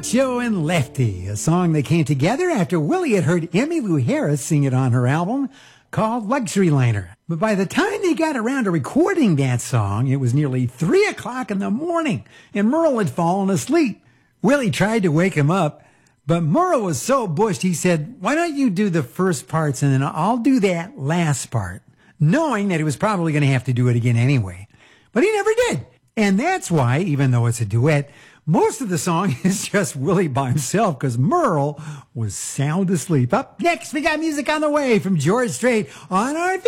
Groucho and Lefty, a song that came together after Willie had heard Emmylou Harris sing it on her album called Luxury Liner. But by the time they got around to recording that song, it was nearly 3 o'clock in the morning, and Merle had fallen asleep. Willie tried to wake him up, but Merle was so bushed he said, "Why don't you do the first parts and then I'll do that last part," knowing that he was probably going to have to do it again anyway. But he never did. And that's why, even though it's a duet, most of the song is just Willie by himself because Merle was sound asleep. Up next, we got music on the way from George Strait on our